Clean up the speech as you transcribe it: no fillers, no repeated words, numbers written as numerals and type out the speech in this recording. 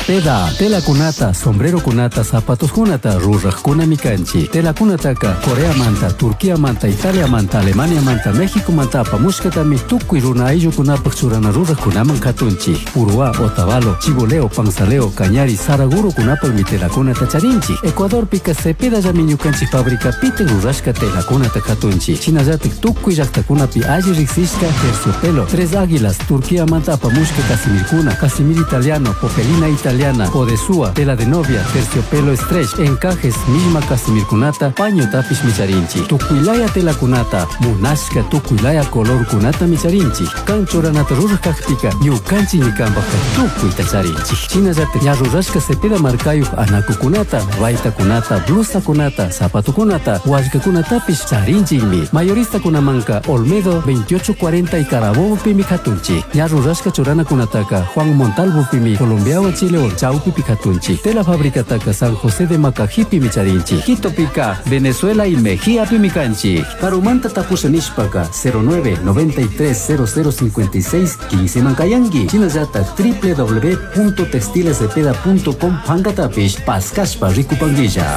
Cepeda, tela kunata, sombrero kunata, zapatos kunata, ruraj kunami kanchi. Tela kunataka, Corea manta, Turquía manta, Italia manta, Alemania manta, México manta, pamushkatami, tukuy runa ayllu kunapak churana ruraj kunaman katunchi. Urua, Otavalo, Chiboleo, Pansaleo, Cañari, Saraguro kunapak mi tela kunata charinchi. Ecuador pika Cepeda llamiñu kanchi fabrica piten rurashka tela kunata katunchi. Chinallatik tukuy llaqtakunapi alli riksishka terciopelo, Tres Águilas, Turquía manta, pamushka Casimir kuna, Casimir italiano, Popelina italiana, Odesúa, tela de novia, terciopelo stretch, encajes, misma Casimir kunata, paño tapish micharinchi. Tukuylaya tela kunata, munashka tukuylaya color kunata micharinchi. Kanchoranata rurajkakpika, ñukanchi ñikambaka tukuy tacharinchi. Chinallatik ña rurashka Cepeda markayuq anaku kunata, vaita kunata, blusa kunata, zapato kunata, wallka kunatapish charinchikmi. Mayorista kunamanka, Olmedo 2840 y Carabobo pimi katunchi. Ña rurashka churana kunataka, Juan Montalvo pimi, Colombiawa Chile Chaupi pikatunchi. Tela fabricataka San José de Macajipi micharinchi. Quito pica, Venezuela y Mejía pimicanchi. Karumanta tapushanishpaka 09 93 0056 15 mankayangi. Chinallatak www.textilescepeda.com pangatapish paskashpa rikupanguilla.